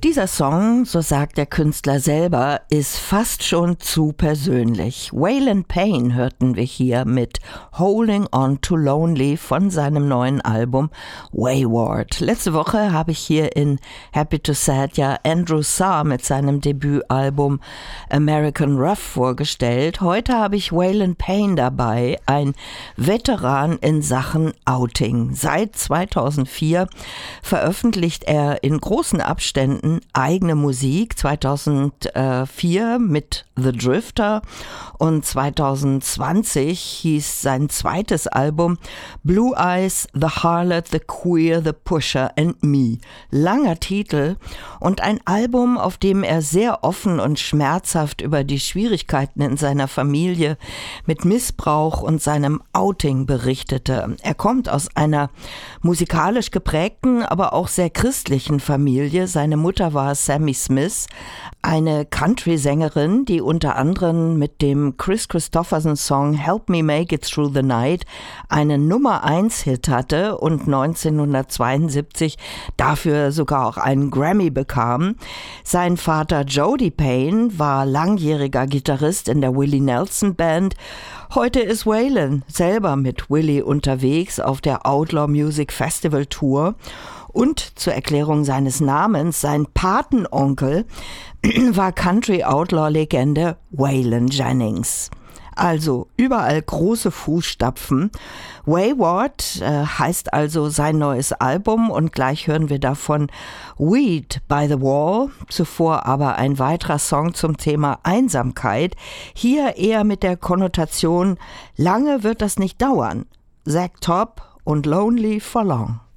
Dieser Song, so sagt der Künstler selber, ist fast schon zu persönlich. Waylon Payne hörten wir hier mit Holding On to Lonely von seinem neuen Album Wayward. Letzte Woche habe ich hier in Happy to Sad ja Andrew Sarr mit seinem Debütalbum American Rough vorgestellt. Heute habe ich Waylon Payne dabei, ein Veteran in Sachen Outing. Seit 2004 veröffentlicht er in großen Abständen eigene Musik, 2004 mit The Drifter und 2020 hieß sein zweites Album Blue Eyes, The Harlot, The Queer, The Pusher and Me. Langer Titel und ein Album, auf dem er sehr offen und schmerzhaft über die Schwierigkeiten in seiner Familie mit Missbrauch und seinem Outing berichtete. Er kommt aus einer musikalisch geprägten, aber auch sehr christlichen Familie. Seine Mutter war Sammy Smith, eine Country-Sängerin, die unter anderem mit dem Chris Christopherson-Song Help Me Make It Through the Night einen Nummer-1-Hit hatte und 1972 dafür sogar auch einen Grammy bekam. Sein Vater Jody Payne war langjähriger Gitarrist in der Willie Nelson Band. Heute ist Waylon selber mit Willie unterwegs auf der Outlaw Music Festival Tour. Und zur Erklärung seines Namens, sein Patenonkel war Country-Outlaw-Legende Waylon Jennings. Also überall große Fußstapfen. Wayward heißt also sein neues Album und gleich hören wir davon Weed by the Wall. Zuvor aber ein weiterer Song zum Thema Einsamkeit. Hier eher mit der Konnotation, lange wird das nicht dauern. Zack Top und Lonely for Long.